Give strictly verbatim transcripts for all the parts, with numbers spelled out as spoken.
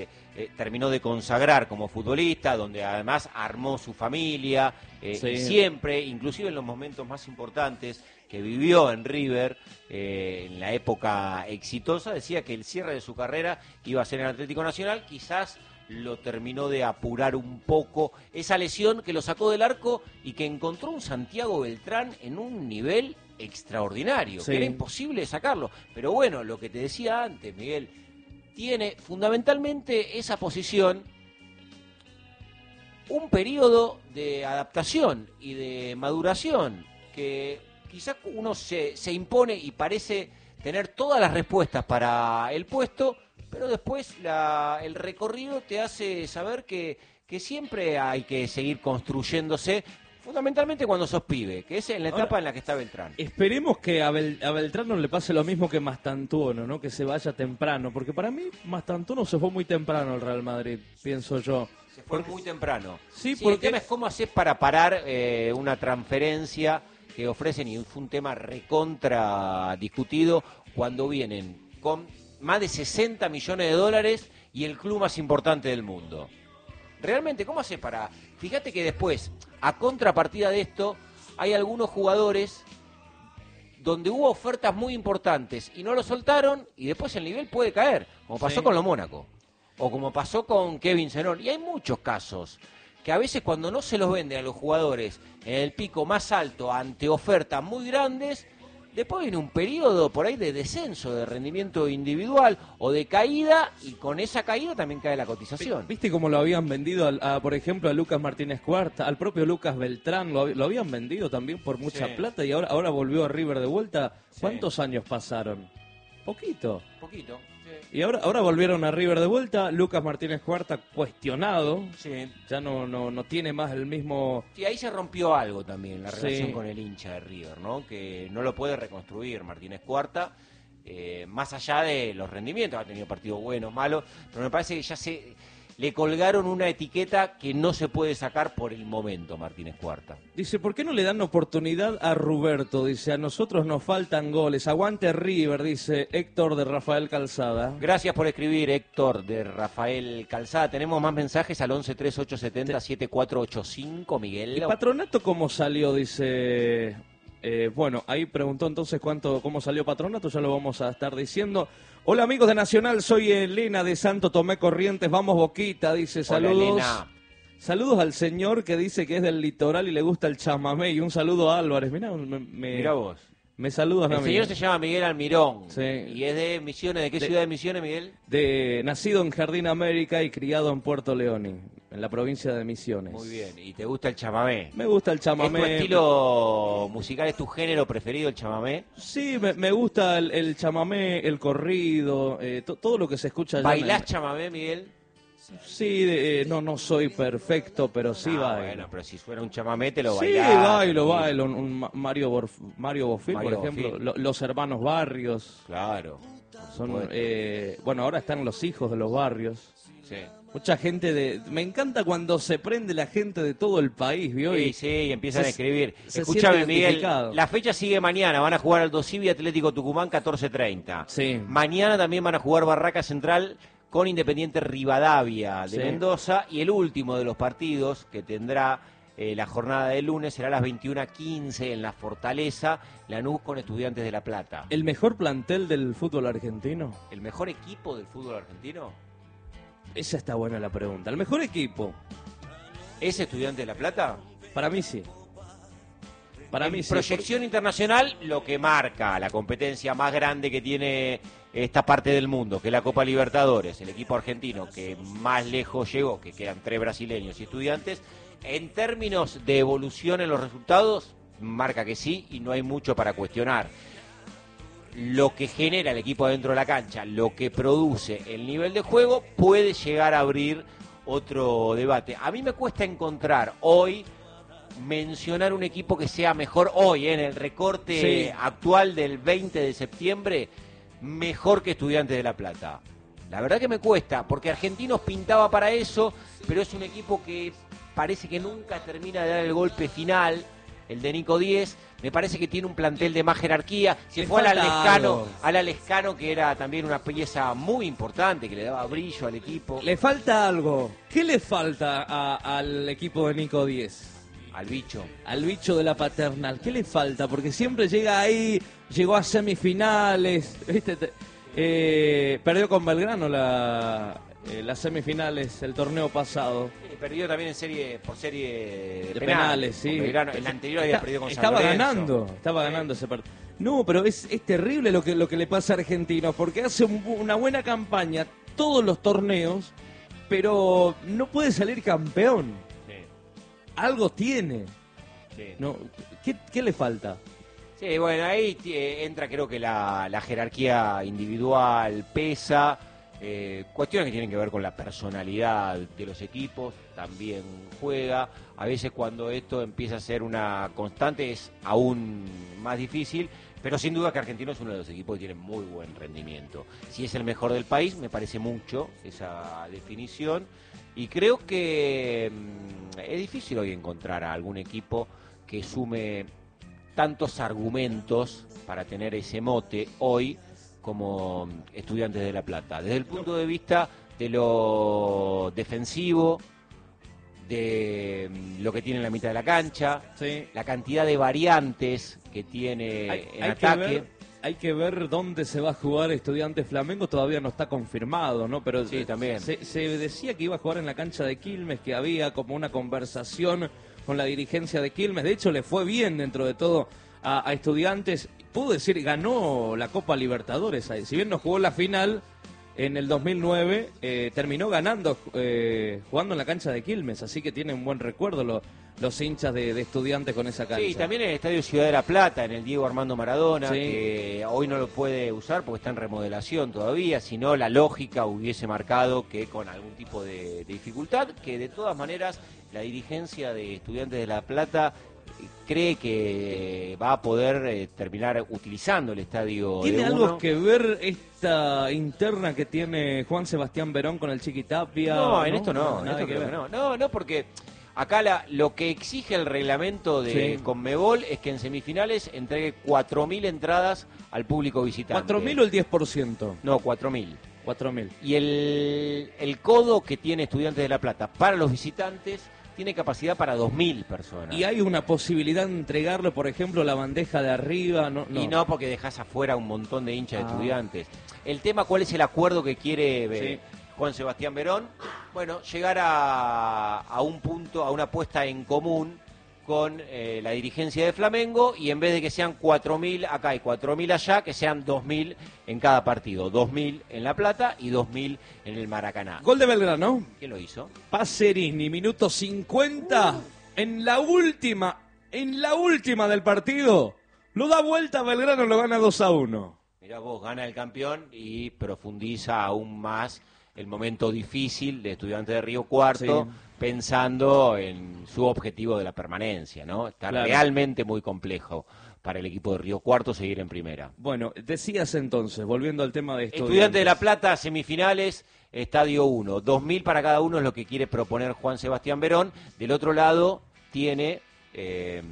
Eh, terminó de consagrar como futbolista, donde además armó su familia, eh, sí. y siempre, inclusive en los momentos más importantes que vivió en River, eh, en la época exitosa, decía que el cierre de su carrera iba a ser en Atlético Nacional. Quizás lo terminó de apurar un poco esa lesión que lo sacó del arco y que encontró un Santiago Beltrán en un nivel extraordinario, sí. que era imposible sacarlo. Pero bueno, lo que te decía antes, Miguel, tiene fundamentalmente esa posición un periodo de adaptación y de maduración que quizás uno se, se impone y parece tener todas las respuestas para el puesto, pero después la, el recorrido te hace saber que, que siempre hay que seguir construyéndose, fundamentalmente cuando sos pibe, que es en la etapa Ahora, en la que está Beltrán. Esperemos que a, Bel, a Beltrán no le pase lo mismo que Mastantuono, ¿no? Que se vaya temprano, porque para mí Mastantuono se fue muy temprano al Real Madrid, pienso yo. Se fue porque, muy temprano. Sí, sí porque... el tema es cómo haces para parar eh, una transferencia que ofrecen, y fue un tema recontra discutido, cuando vienen con más de sesenta millones de dólares y el club más importante del mundo. Realmente, ¿cómo haces para...? Fíjate que después, a contrapartida de esto, hay algunos jugadores donde hubo ofertas muy importantes y no lo soltaron, y después el nivel puede caer, como pasó sí. con los Mónaco, o como pasó con Kevin Zenón. Y hay muchos casos que a veces cuando no se los venden a los jugadores en el pico más alto ante ofertas muy grandes, después viene un periodo por ahí de descenso de rendimiento individual o de caída, y con esa caída también cae la cotización. ¿Viste cómo lo habían vendido, a, a, por ejemplo, a Lucas Martínez Cuarta, al propio Lucas Beltrán? Lo, lo habían vendido también por mucha sí. plata, y ahora, ahora volvió a River de vuelta. ¿Cuántos sí. años pasaron? Poquito. Poquito. Y ahora, ahora volvieron a River de vuelta. Lucas Martínez Cuarta cuestionado. Sí. Ya no, no, no tiene más el mismo... Sí, ahí se rompió algo también, la relación sí. con el hincha de River, ¿no? Que no lo puede reconstruir Martínez Cuarta, eh, más allá de los rendimientos. Ha tenido partidos buenos, malos, pero me parece que ya se... le colgaron una etiqueta que no se puede sacar por el momento, Martínez Cuarta. Dice, ¿por qué no le dan oportunidad a Ruberto? Dice, a nosotros nos faltan goles. Aguante River, dice Héctor de Rafael Calzada. Gracias por escribir, Héctor de Rafael Calzada. Tenemos más mensajes al once tres ocho siete cero siete cuatro ocho cinco, Miguel. ¿Y Patronato cómo salió? Dice... Eh, bueno, ahí preguntó entonces cuánto, cómo salió Patronato, ya lo vamos a estar diciendo. Hola amigos de Nacional, soy Elena de Santo Tomé Corrientes, vamos Boquita, dice, saludos. Hola, Elena. Saludos al señor que dice que es del litoral y le gusta el chamamé, y un saludo a Álvarez. Mirá, me, me, Mirá vos. Me saludas, El amigo. señor se llama Miguel Almirón. Sí. ¿Y es de Misiones? ¿De qué de, ciudad de Misiones, Miguel? De nacido en Jardín América y criado en Puerto Leoni, en la provincia de Misiones. Muy bien. ¿Y te gusta el chamamé? Me gusta el chamamé. ¿Es tu estilo musical, es tu género preferido, el chamamé? Sí, me, me gusta el, el chamamé, el corrido, eh, to, todo lo que se escucha allá. ¿Bailás en... chamamé, Miguel? Sí, eh, no no soy perfecto, pero sí no, bailo. Bueno, pero si fuera un chamamé te lo sí, bailás. Sí, bailo, bailo. Un, un Mario, Borf, Mario Bofil, Mario por ejemplo. Bofil. Lo, los hermanos Barrios. Claro. Son, eh, bueno, ahora están los hijos de los Barrios. Sí. Mucha gente de... Me encanta cuando se prende la gente de todo el país, ¿vio? Sí, y sí, y empiezan se, a escribir. Se Escúchame, Miguel, la fecha sigue mañana. Van a jugar Aldo Civi Atlético Tucumán catorce treinta. Sí. Mañana también van a jugar Barraca Central con Independiente Rivadavia de sí. Mendoza. Y el último de los partidos que tendrá eh, la jornada de lunes será a las veintiuna quince en la Fortaleza, Lanús con Estudiantes de La Plata. ¿El mejor plantel del fútbol argentino? ¿El mejor equipo del fútbol argentino? Esa está buena la pregunta. ¿El mejor equipo? ¿Es Estudiante de La Plata? Para mí sí. Para en mí sí. Proyección porque... internacional, lo que marca la competencia más grande que tiene esta parte del mundo, que es la Copa Libertadores, el equipo argentino que más lejos llegó, que quedan tres brasileños y Estudiantes, en términos de evolución en los resultados, marca que sí y no hay mucho para cuestionar. Lo que genera el equipo dentro de la cancha, lo que produce el nivel de juego, puede llegar a abrir otro debate. A mí me cuesta encontrar hoy, mencionar un equipo que sea mejor hoy, ¿eh? En el recorte sí. actual del veinte de septiembre, mejor que Estudiantes de La Plata. La verdad que me cuesta, porque Argentinos pintaba para eso, pero es un equipo que parece que nunca termina de dar el golpe final. el de Nico Díez. Me parece que tiene un plantel de más jerarquía. Se Le fue al falta Lescano, algo. al Lescano, que era también una pieza muy importante, que le daba brillo al equipo. Le falta algo. ¿Qué le falta a- al equipo de Nico Díez? Al bicho. Al bicho de la paternal. ¿Qué le falta? Porque siempre llega ahí, llegó a semifinales, ¿viste? Te- eh, perdió con Belgrano la, eh, las semifinales el torneo pasado. Eh, Perdió también en serie por serie de, De penales, penales, sí. con Belgrano. El anterior había Está- perdido con San Estaba Lorenzo. ganando, estaba ganando ese partido. No, pero es, es terrible lo que, lo que le pasa a Argentinos, porque hace un- una buena campaña todos los torneos, pero no puede salir campeón. Sí, Algo tiene. sí. ¿No? ¿Qué, qué le falta? Sí, bueno, ahí eh, entra creo que la, la jerarquía individual pesa, eh, cuestiones que tienen que ver con la personalidad de los equipos, también juega. A veces cuando esto empieza a ser una constante es aún más difícil, pero sin duda que Argentino es uno de los equipos que tiene muy buen rendimiento. Si es el mejor del país, me parece mucho esa definición, y creo que mm, es difícil hoy encontrar a algún equipo que sume tantos argumentos para tener ese mote hoy como Estudiantes de La Plata. Desde el punto de vista de lo defensivo, de mm, lo que tiene en la mitad de la cancha, Sí. la cantidad de variantes que tiene Hay, en hay que ataque. ver, hay que ver dónde se va a jugar Estudiantes Flamengo, todavía no está confirmado, ¿no? Pero Sí, también. Se, se decía que iba a jugar en la cancha de Quilmes, que había como una conversación con la dirigencia de Quilmes. De hecho, le fue bien dentro de todo a, a Estudiantes. Puedo decir, ganó la Copa Libertadores ahí. Si bien no jugó la final en el dos mil nueve, eh, terminó ganando, eh, jugando en la cancha de Quilmes. Así que tienen un buen recuerdo lo- los hinchas de, de Estudiantes con esa cancha. Sí, también en el Estadio Ciudad de La Plata, en el Diego Armando Maradona, Sí. que hoy no lo puede usar porque está en remodelación todavía, sino la lógica hubiese marcado que con algún tipo de, de dificultad, que de todas maneras la dirigencia de Estudiantes de La Plata eh, cree que va a poder eh, terminar utilizando el estadio ¿Tiene de algo uno. que ver esta interna que tiene Juan Sebastián Verón con el Chiquitapia? No, en esto no, en Nada esto que creo que ver. no. No, no, porque acá la, lo que exige el reglamento de Sí. Conmebol es que en semifinales entregue cuatro mil entradas al público visitante. ¿cuatro mil o el diez por ciento? No, cuatro mil. cuatro mil. Y el, el codo que tiene Estudiantes de La Plata para los visitantes tiene capacidad para dos mil personas. ¿Y hay una posibilidad de entregarle, por ejemplo, la bandeja de arriba? No, no. Y no porque dejas afuera un montón de hinchas de Ah. Estudiantes. El tema, ¿cuál es el acuerdo que quiere eh, Sí. Juan Sebastián Verón? Bueno, llegar a, a un punto, a una puesta en común con eh, la dirigencia de Flamengo, y en vez de que sean cuatro mil acá y cuatro mil allá, que sean dos mil en cada partido. dos mil en La Plata y dos mil en el Maracaná. Gol de Belgrano. ¿Quién lo hizo? Pacerini, minuto cincuenta. En la última, en la última del partido. Lo da vuelta Belgrano, lo gana dos a uno. Mirá vos, gana el campeón y profundiza aún más el momento difícil de Estudiantes de Río Cuarto, Sí. pensando en su objetivo de la permanencia, ¿no? Está Claro. realmente muy complejo para el equipo de Río Cuarto seguir en primera. Bueno, decías entonces, volviendo al tema de Estudiantes. Estudiantes de La Plata, semifinales, Estadio uno. dos mil para cada uno es lo que quiere proponer Juan Sebastián Verón. Del otro lado tiene... eh,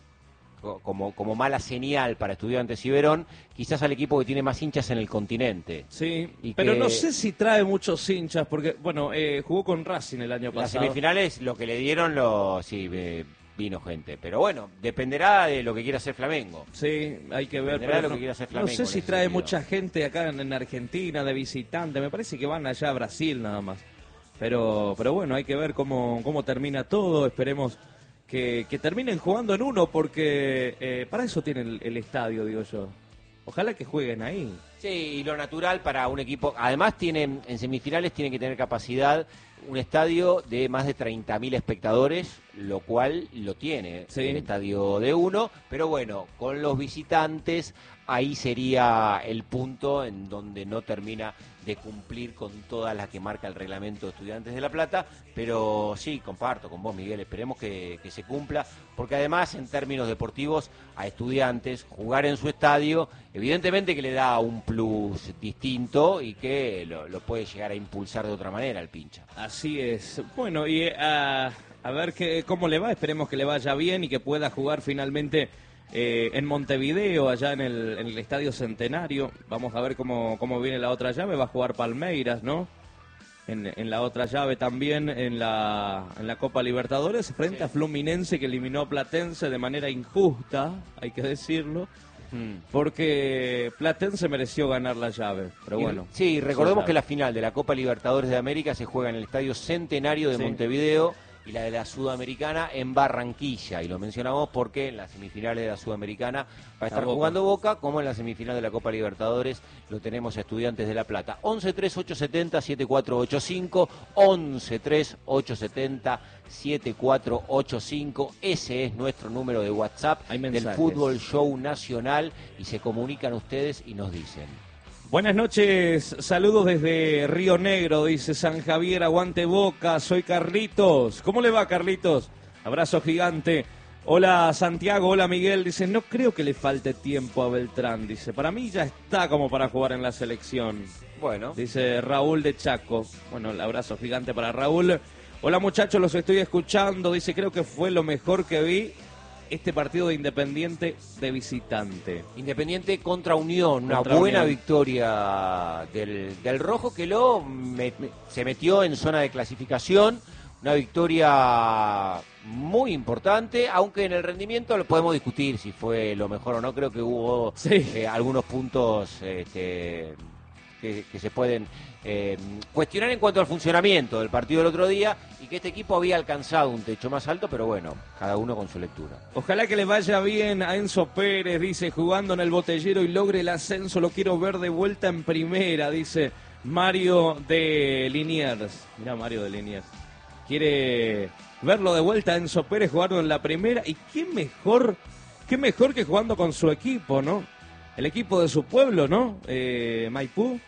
co- Como, como mala señal para Estudiantes y Verón, quizás al equipo que tiene más hinchas en el continente. Sí, Y pero que- no sé si trae muchos hinchas, porque, bueno, eh, jugó con Racing el año Las pasado. semifinales, lo que le dieron, lo sí, eh, vino gente. Pero bueno, dependerá de lo que quiera hacer Flamengo. Sí, hay que ver. Dependerá de pero lo no, que quiera hacer no Flamengo sé en si ese trae sentido. mucha gente acá en, en Argentina de visitante. Me parece que van allá a Brasil nada más. Pero, pero bueno, hay que ver cómo, cómo termina todo. Esperemos que, que terminen jugando en uno, porque eh, para eso tiene el, el estadio, digo yo. Ojalá que jueguen ahí. Sí, y lo natural para un equipo. Además, tienen, en semifinales tiene que tener capacidad un estadio de más de treinta mil espectadores, lo cual lo tiene Sí. el estadio de uno. Pero bueno, con los visitantes, ahí sería el punto en donde no termina de cumplir con todas las que marca el reglamento de Estudiantes de La Plata. Pero sí, comparto con vos, Miguel, esperemos que, que se cumpla, porque además, en términos deportivos, a Estudiantes jugar en su estadio, evidentemente que le da un plus distinto y que lo, lo puede llegar a impulsar de otra manera el Pincha. Así es. Bueno, y a, a ver qué, cómo le va. Esperemos que le vaya bien y que pueda jugar finalmente eh, en Montevideo, allá en el, en el Estadio Centenario. Vamos a ver cómo, cómo viene la otra llave. Va a jugar Palmeiras, ¿no? En, en la otra llave también, en la, en la Copa Libertadores, frente sí. a Fluminense, que eliminó a Platense de manera injusta, hay que decirlo. Porque Platense mereció ganar la llave, pero bueno. Y, sí, recordemos que la final de la Copa Libertadores de América se juega en el Estadio Centenario de sí. Montevideo y la de la Sudamericana en Barranquilla. Y lo mencionamos porque en las semifinales de la Sudamericana va a estar jugando Boca, como en la semifinal de la Copa Libertadores lo tenemos a Estudiantes de La Plata. once tres ocho setenta siete cuatro ocho cinco, once tres ocho setenta siete cuatro ocho cinco, ese es nuestro número de WhatsApp del Fútbol Show Nacional y se comunican ustedes y nos dicen. Buenas noches, saludos desde Río Negro, dice San Javier, aguante Boca, soy Carlitos. ¿Cómo le va, Carlitos? Abrazo gigante. Hola Santiago, hola Miguel, dice, no creo que le falte tiempo a Beltrán, dice, para mí ya está como para jugar en la selección. Bueno. Dice Raúl de Chaco. Bueno, el abrazo gigante para Raúl. Hola muchachos, los estoy escuchando, dice, creo que fue lo mejor que vi. Este partido de Independiente de visitante. Independiente contra Unión, una contra buena Unión. victoria del, del Rojo que lo me, me, se metió en zona de clasificación, una victoria muy importante, aunque en el rendimiento lo podemos discutir si fue lo mejor o no, creo que hubo sí. eh, algunos puntos este, que, que se pueden eh, cuestionar en cuanto al funcionamiento del partido del otro día y que este equipo había alcanzado un techo más alto, pero bueno, cada uno con su lectura. Ojalá que le vaya bien a Enzo Pérez, dice, jugando en el Botellero y logre el ascenso, lo quiero ver de vuelta en primera, dice Mario de Liniers. Mirá, Mario de Liniers. Quiere verlo de vuelta a Enzo Pérez jugando en la primera y qué mejor, qué mejor que jugando con su equipo, ¿no? El equipo de su pueblo, ¿no? Eh, Maipú.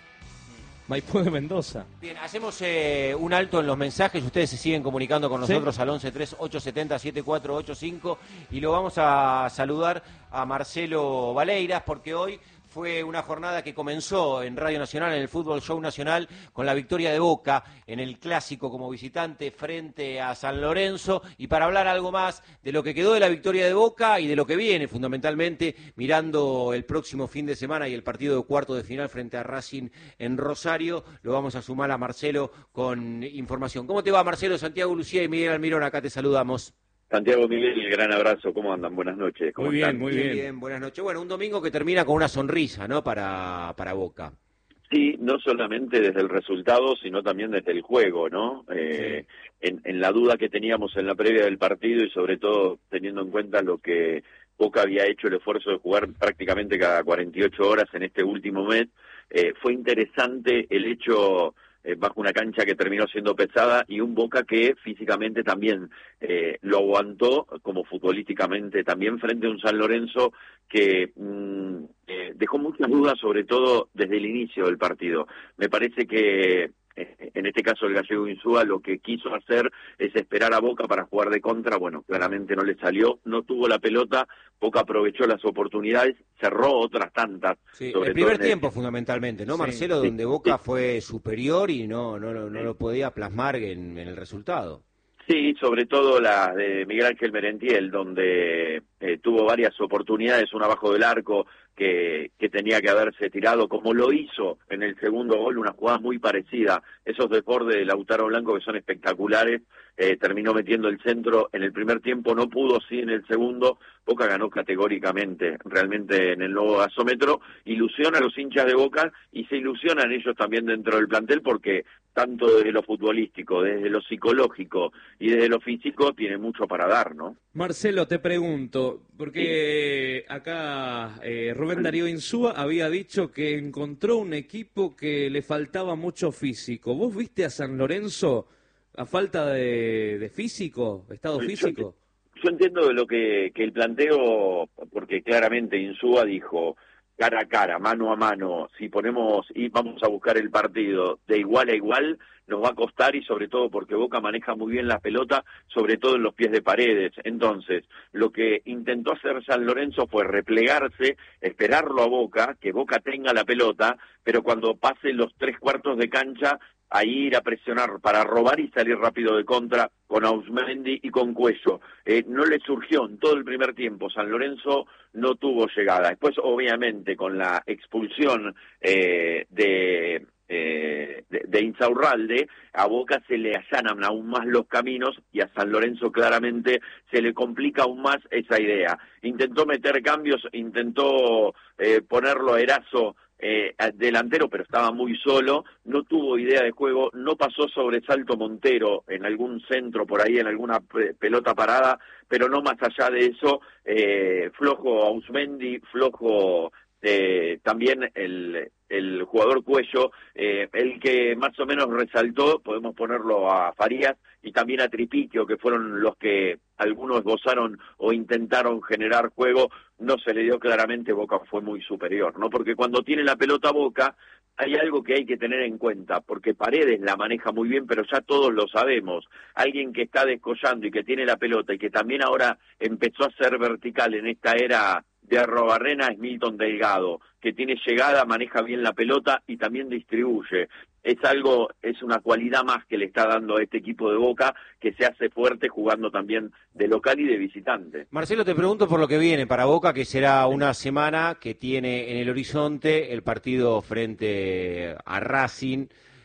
Maipú de Mendoza. Bien, hacemos eh, un alto en los mensajes. Ustedes se siguen comunicando con nosotros ¿Sí? al once tres ocho setenta siete cuatro ocho cinco y lo vamos a saludar a Marcelo Valeiras porque hoy fue una jornada que comenzó en Radio Nacional, en el Fútbol Show Nacional, con la victoria de Boca en el Clásico como visitante frente a San Lorenzo. Y para hablar algo más de lo que quedó de la victoria de Boca y de lo que viene, fundamentalmente, mirando el próximo fin de semana y el partido de cuarto de final frente a Racing en Rosario, lo vamos a sumar a Marcelo con información. ¿Cómo te va, Marcelo? Santiago Lucía y Miguel Almirón, acá te saludamos. Santiago, Miguel, gran abrazo, ¿cómo andan? Buenas noches. ¿Cómo muy bien, están? muy bien. bien. Buenas noches. Bueno, un domingo que termina con una sonrisa, ¿no? Para, para Boca. Sí, no solamente desde el resultado, sino también desde el juego, ¿no? Eh, sí. en, en la duda que teníamos en la previa del partido y sobre todo teniendo en cuenta lo que Boca había hecho el esfuerzo de jugar prácticamente cada cuarenta y ocho horas en este último mes, eh, fue interesante el hecho... Eh, bajo una cancha que terminó siendo pesada y un Boca que físicamente también eh, lo aguantó, como futbolísticamente también, frente a un San Lorenzo que mm, eh, dejó muchas dudas, sobre todo desde el inicio del partido. Me parece que eh, en este caso el gallego Insúa lo que quiso hacer es esperar a Boca para jugar de contra. Bueno, claramente no le salió, no tuvo la pelota, Boca aprovechó las oportunidades, cerró otras tantas. Sí, sobre el primer todo el... tiempo fundamentalmente, ¿no, sí, Marcelo? Sí, donde Boca sí. fue superior y no, no, no, no lo podía plasmar en, en el resultado. Sí, sobre todo la de Miguel Ángel Merentiel, donde eh, tuvo varias oportunidades, una abajo del arco que, que tenía que haberse tirado, como lo hizo en el segundo gol, una jugada muy parecida. Esos desbordes de Lautaro Blanco que son espectaculares, eh, terminó metiendo el centro en el primer tiempo, no pudo, sí, en el segundo. Boca ganó categóricamente, realmente en el nuevo gasómetro, ilusiona a los hinchas de Boca y se ilusionan ellos también dentro del plantel porque tanto desde lo futbolístico, desde lo psicológico y desde lo físico tiene mucho para dar, ¿no? Marcelo, te pregunto, porque sí. acá eh, Rubén Darío Insúa había dicho que encontró un equipo que le faltaba mucho físico. ¿Vos viste a San Lorenzo a falta de, de físico, estado físico? Yo, yo entiendo de lo que, que el planteo, porque claramente Insúa dijo, cara a cara, mano a mano, si ponemos y vamos a buscar el partido de igual a igual, nos va a costar, y sobre todo porque Boca maneja muy bien la pelota, sobre todo en los pies de Paredes. Entonces, lo que intentó hacer San Lorenzo fue replegarse, esperarlo a Boca, que Boca tenga la pelota, pero cuando pase los tres cuartos de cancha, ahí ir a presionar para robar y salir rápido de contra con Ausmendi y con Cuello. Eh, no le surgió en todo el primer tiempo, San Lorenzo no tuvo llegada. Después, obviamente, con la expulsión eh, de... Eh, de, de Insaurralde, a Boca se le allanan aún más los caminos y a San Lorenzo claramente se le complica aún más esa idea. Intentó meter cambios, intentó eh, ponerlo a Erazo eh, delantero, pero estaba muy solo, no tuvo idea de juego, no pasó sobresalto Montero en algún centro por ahí, en alguna pe- pelota parada, pero no más allá de eso, eh, flojo Ausmendi, flojo eh, también el... el jugador Cuello, eh, el que más o menos resaltó, podemos ponerlo a Farías y también a Tripiquio, que fueron los que algunos gozaron o intentaron generar juego, no se le dio claramente, Boca fue muy superior, ¿no? Porque cuando tiene la pelota Boca, hay algo que hay que tener en cuenta, porque Paredes la maneja muy bien, pero ya todos lo sabemos, alguien que está descollando y que tiene la pelota y que también ahora empezó a ser vertical en esta era de Arrobarrena es Milton Delgado, que tiene llegada, maneja bien la pelota y también distribuye. Es algo, es una cualidad más que le está dando a este equipo de Boca, que se hace fuerte jugando también de local y de visitante. Marcelo, te pregunto por lo que viene para Boca, que será una semana que tiene en el horizonte el partido frente a Racing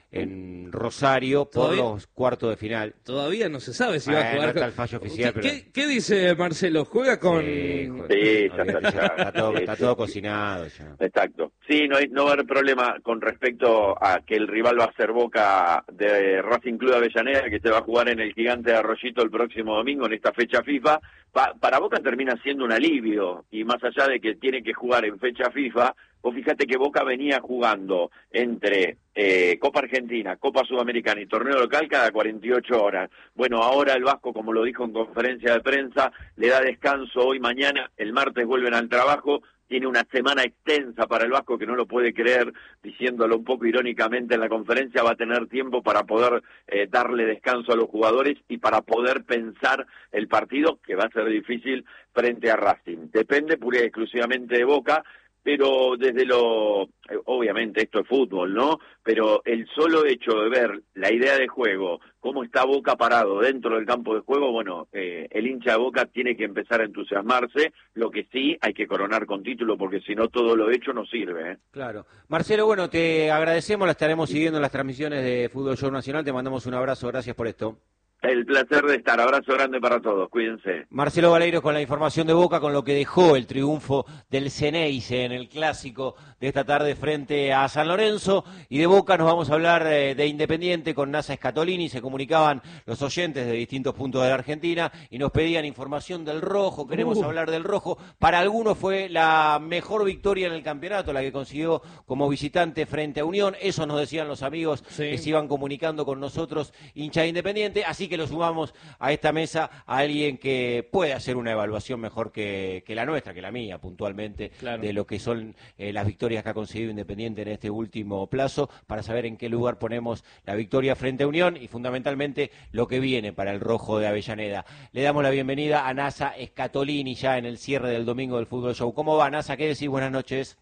en Rosario por ¿Todavía? los cuartos de final. Todavía no se sabe si Bueno, va a jugar. no está el fallo oficial, ¿Qué, pero... qué, qué dice Marcelo? ¿Juega con...? Sí, joder, Sí, ya olvídate, está, ya. está todo, Sí, está sí, todo sí. cocinado ya. Exacto. Sí, no, hay, no va a haber problema con respecto a que el rival va a ser Boca de Racing Club de Avellaneda, que se va a jugar en el Gigante de Arroyito el próximo domingo en esta fecha FIFA. Pa, para Boca termina siendo un alivio, y más allá de que tiene que jugar en fecha FIFA, vos fíjate que Boca venía jugando entre eh, Copa Argentina, Copa Sudamericana y torneo local cada cuarenta y ocho horas. Bueno, ahora el Vasco, como lo dijo en conferencia de prensa, le da descanso hoy, mañana, el martes vuelven al trabajo. Tiene una semana extensa para el Vasco, que no lo puede creer, diciéndolo un poco irónicamente en la conferencia, va a tener tiempo para poder eh, darle descanso a los jugadores y para poder pensar el partido, que va a ser difícil, frente a Racing. Depende pura y exclusivamente de Boca, pero desde lo... obviamente esto es fútbol, ¿no? Pero el solo hecho de ver la idea de juego, cómo está Boca parado dentro del campo de juego, bueno, eh, el hincha de Boca tiene que empezar a entusiasmarse, lo que sí hay que coronar con título, porque si no todo lo hecho no sirve, ¿eh? Claro. Marcelo, bueno, te agradecemos, la estaremos siguiendo en las transmisiones de Fútbol Show Nacional, te mandamos un abrazo, gracias por esto. El placer de estar, abrazo grande para todos, cuídense. Marcelo Valeiros con la información de Boca, con lo que dejó el triunfo del Ceneice en el clásico de esta tarde frente a San Lorenzo. Y de Boca nos vamos a hablar eh, de Independiente con Nasa Scatolini. Se comunicaban los oyentes de distintos puntos de la Argentina y nos pedían información del Rojo. Queremos uh. hablar del Rojo. Para algunos fue la mejor victoria en el campeonato, la que consiguió como visitante frente a Unión. Eso nos decían los amigos sí. que se iban comunicando con nosotros, hincha de Independiente. Así que lo sumamos a esta mesa a alguien que puede hacer una evaluación mejor que, que la nuestra, que la mía puntualmente, claro. de lo que son eh, las victorias que ha conseguido Independiente en este último plazo, para saber en qué lugar ponemos la victoria frente a Unión y fundamentalmente lo que viene para el Rojo de Avellaneda. Le damos la bienvenida a Nasa Scatolini ya en el cierre del domingo del Fútbol Show. ¿Cómo va, Nasa? ¿Qué decís? Buenas noches.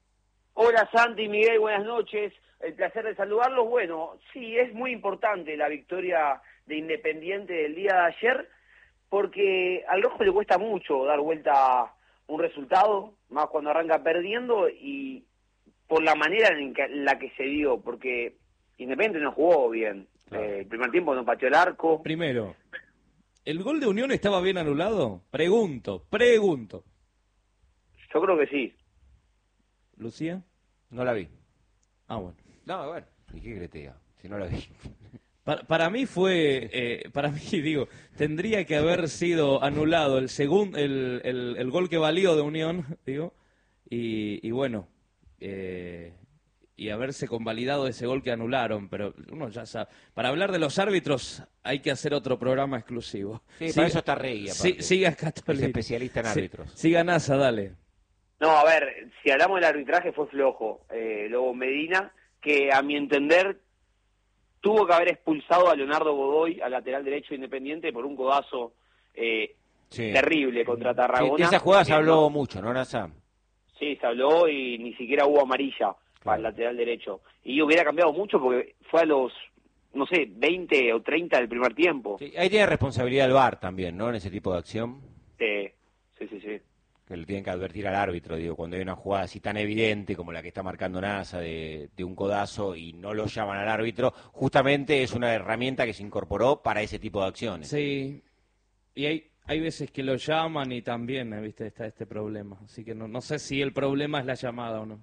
Hola Santi, Miguel, buenas noches. El placer de saludarlos. Bueno, sí, es muy importante la victoria de Independiente del día de ayer, porque al Rojo le cuesta mucho dar vuelta un resultado, más cuando arranca perdiendo, y por la manera en que, la que se dio, porque Independiente no jugó bien. Claro. Eh, el primer tiempo no pateó el arco. Primero, ¿el gol de Unión estaba bien anulado? Pregunto, pregunto. Yo creo que sí. ¿Lucía? No la vi. Ah, bueno. No, bueno, ¿y qué crees te diga? Si no la vi. Para, para mí fue, eh, para mí, digo, tendría que haber sido anulado el segundo, el, el, el gol que valió de Unión, digo, y, y bueno, eh, y haberse convalidado ese gol que anularon, pero uno ya sabe. Para hablar de los árbitros hay que hacer otro programa exclusivo. Sí, siga, para eso está Regui, aparte. Sí, siga Scatolini. Es especialista en árbitros. Sí, siga Nasa, dale. No, a ver, si hablamos del arbitraje fue flojo. Eh, luego Medina, que a mi entender tuvo que haber expulsado a Leonardo Godoy, al lateral derecho Independiente, por un codazo eh, sí. terrible contra Tarragona. Sí, de esas jugadas se habló no, mucho, ¿no, Nasa? Sí, se habló y ni siquiera hubo amarilla claro. para el lateral derecho. Y hubiera cambiado mucho porque fue a los, no sé, veinte o treinta del primer tiempo. Sí, ahí tiene responsabilidad el V A R también, ¿no? En ese tipo de acción. Sí, sí, sí, sí. Que le tienen que advertir al árbitro, digo, cuando hay una jugada así tan evidente como la que está marcando Nasa de, de un codazo y no lo llaman al árbitro, justamente es una herramienta que se incorporó para ese tipo de acciones. Sí, y hay hay veces que lo llaman y también, viste, está este problema, así que no, no sé si el problema es la llamada o no.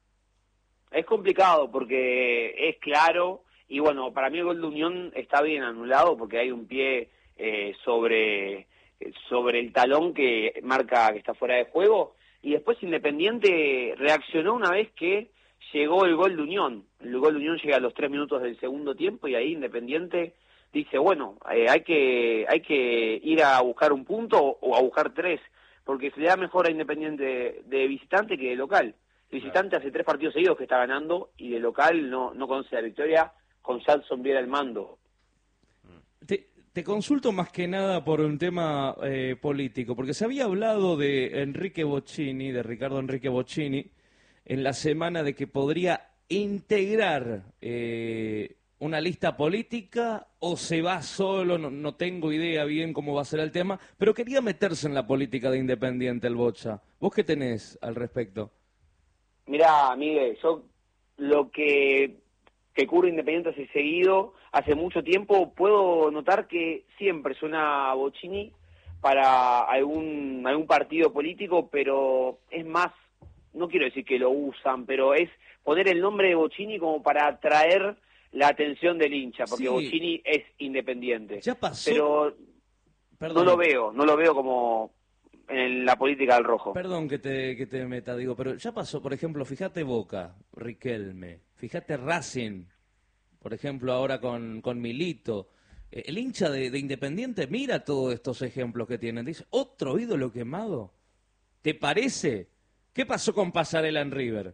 Es complicado porque es claro, y bueno, para mí el gol de Unión está bien anulado porque hay un pie eh, sobre... sobre el talón que marca que está fuera de juego, y después Independiente reaccionó una vez que llegó el gol de Unión. El gol de Unión llega a los tres minutos del segundo tiempo y ahí Independiente dice, bueno, eh, hay que hay que ir a buscar un punto o a buscar tres, porque se le da mejor a Independiente de visitante que de local. De visitante hace tres partidos seguidos que está ganando y de local no, no conoce la victoria con Salson Viera al mando. Te... Te consulto más que nada por un tema eh, político, porque se había hablado de Enrique Bocchini, de Ricardo Enrique Bocchini, en la semana de que podría integrar eh, una lista política o se va solo, no, no tengo idea bien cómo va a ser el tema, pero quería meterse en la política de Independiente el Bocha. ¿Vos qué tenés al respecto? Mirá, Miguel, yo lo que... que cubre Independiente hace seguido, hace mucho tiempo, puedo notar que siempre suena Bocchini para algún algún partido político, pero es más, no quiero decir que lo usan, pero es poner el nombre de Bocchini como para atraer la atención del hincha, porque sí. Bocchini es Independiente. Ya pasó. Pero Perdón. no lo veo, no lo veo como en la política del rojo. Perdón que te, que te meta, digo, pero ya pasó, por ejemplo, fíjate Boca, Riquelme, fíjate Racing, por ejemplo, ahora con, con Milito. Eh, el hincha de, de Independiente mira todos estos ejemplos que tienen, dice, ¿otro ídolo quemado? ¿Te parece? ¿Qué pasó con Pasarela en River?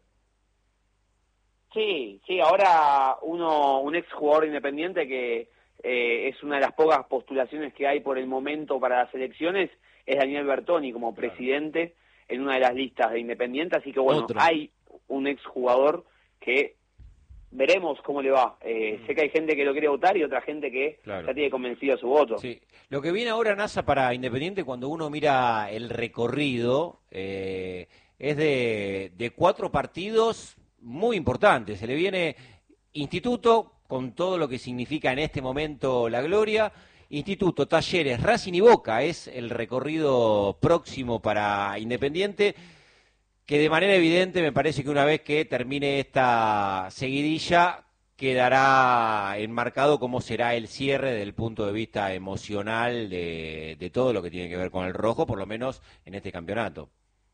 Sí, sí, ahora uno, un ex jugador Independiente que eh, es una de las pocas postulaciones que hay por el momento para las elecciones, es Daniel Bertoni como claro. presidente en una de las listas de Independiente, así que bueno, Otro. hay un ex jugador que veremos cómo le va. Eh, mm. Sé que hay gente que lo quiere votar y otra gente que claro. ya tiene convencido su voto. Sí. Lo que viene ahora, Nasa, para Independiente, cuando uno mira el recorrido, eh, es de, de cuatro partidos muy importantes. Se le viene Instituto, con todo lo que significa en este momento la gloria, Instituto, Talleres, Racing y Boca es el recorrido próximo para Independiente, que de manera evidente me parece que una vez que termine esta seguidilla quedará enmarcado cómo será el cierre desde el punto de vista emocional de, de todo lo que tiene que ver con el rojo, por lo menos en este campeonato.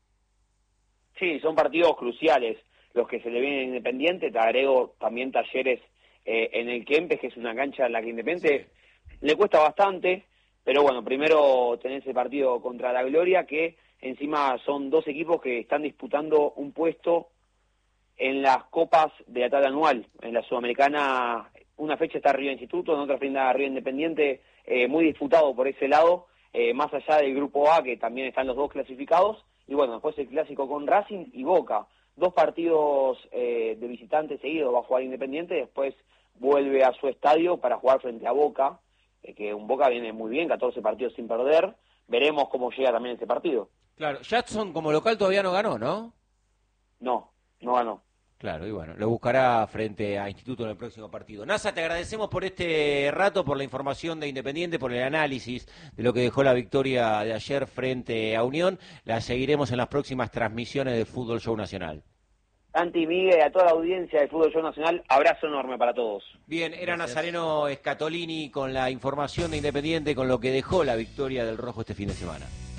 Sí, son partidos cruciales los que se le vienen a Independiente. Te agrego también Talleres eh, en el Kempes, que es una cancha en la que Independiente... Sí. Le cuesta bastante, pero bueno, primero tenés ese partido contra la Gloria, que encima son dos equipos que están disputando un puesto en las copas de la tabla anual. En la Sudamericana, una fecha está arriba Instituto, en otra fecha arriba Independiente, eh, muy disputado por ese lado, eh, más allá del grupo A, que también están los dos clasificados, y bueno, después el clásico con Racing y Boca. Dos partidos eh, de visitantes seguidos va a jugar Independiente, después vuelve a su estadio para jugar frente a Boca, que un Boca viene muy bien, catorce partidos sin perder. Veremos cómo llega también ese partido. Claro, Jackson como local todavía no ganó, ¿no? No, no ganó. Claro, y bueno, lo buscará frente a Instituto en el próximo partido. Nasa, te agradecemos por este rato, por la información de Independiente, por el análisis de lo que dejó la victoria de ayer frente a Unión. La seguiremos en las próximas transmisiones de Fútbol Show Nacional. Santi, Miguel, a toda la audiencia del Fútbol Show Nacional, abrazo enorme para todos. Bien, era Gracias. Nazareno Scatolini con la información de Independiente, con lo que dejó la victoria del Rojo este fin de semana.